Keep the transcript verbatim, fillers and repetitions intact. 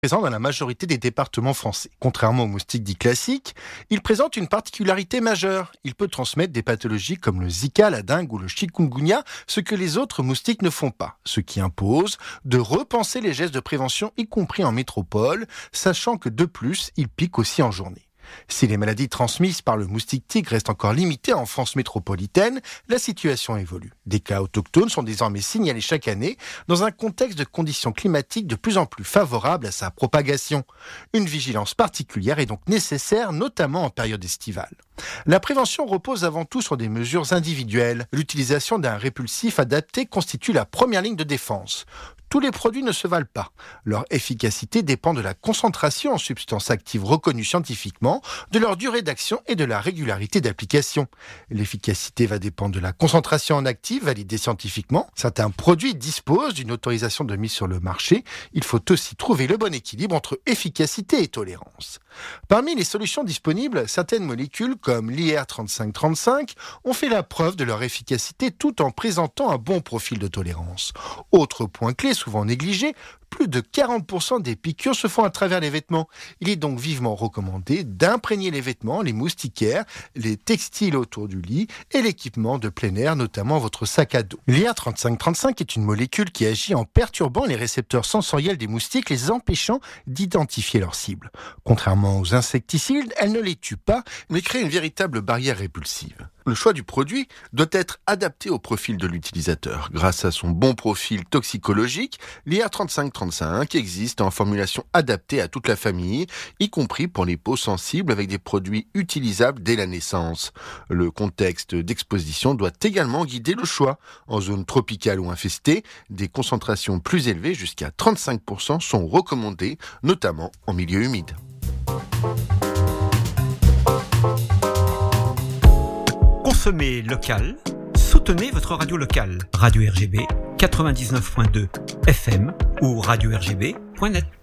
Présent dans la majorité des départements français. Contrairement aux moustiques dits classiques, il présente une particularité majeure. Il peut transmettre des pathologies comme le Zika, la dengue ou le chikungunya, ce que les autres moustiques ne font pas. Ce qui impose de repenser les gestes de prévention, y compris en métropole, sachant que de plus, il pique aussi en journée. Si les maladies transmises par le moustique tigre restent encore limitées en France métropolitaine, la situation évolue. Des cas autochtones sont désormais signalés chaque année dans un contexte de conditions climatiques de plus en plus favorables à sa propagation. Une vigilance particulière est donc nécessaire, notamment en période estivale. La prévention repose avant tout sur des mesures individuelles. L'utilisation d'un répulsif adapté constitue la première ligne de défense. Tous les produits ne se valent pas. Leur efficacité dépend de la concentration en substances actives reconnues scientifiquement, de leur durée d'action et de la régularité d'application. L'efficacité va dépendre de la concentration en actifs validée scientifiquement. Certains produits disposent d'une autorisation de mise sur le marché. Il faut aussi trouver le bon équilibre entre efficacité et tolérance. Parmi les solutions disponibles, certaines molécules comme l'I R trente-cinq trente-cinq ont fait la preuve de leur efficacité tout en présentant un bon profil de tolérance. Autre point clé, souvent négligé, plus de quarante pour cent des piqûres se font à travers les vêtements. Il est donc vivement recommandé d'imprégner les vêtements, les moustiquaires, les textiles autour du lit et l'équipement de plein air, notamment votre sac à dos. L'I R trente-cinq trente-cinq est une molécule qui agit en perturbant les récepteurs sensoriels des moustiques, les empêchant d'identifier leur cible. Contrairement aux insecticides, elle ne les tue pas, mais crée une véritable barrière répulsive. Le choix du produit doit être adapté au profil de l'utilisateur. Grâce à son bon profil toxicologique, l'I R trente-cinq trente-cinq existe en formulation adaptée à toute la famille, y compris pour les peaux sensibles avec des produits utilisables dès la naissance. Le contexte d'exposition doit également guider le choix. En zone tropicale ou infestée, des concentrations plus élevées, jusqu'à trente-cinq pour cent, sont recommandées, notamment en milieu humide. Consommez local, soutenez votre radio locale. Radio R G B quatre-vingt-dix-neuf point deux F M ou radio R G B point net.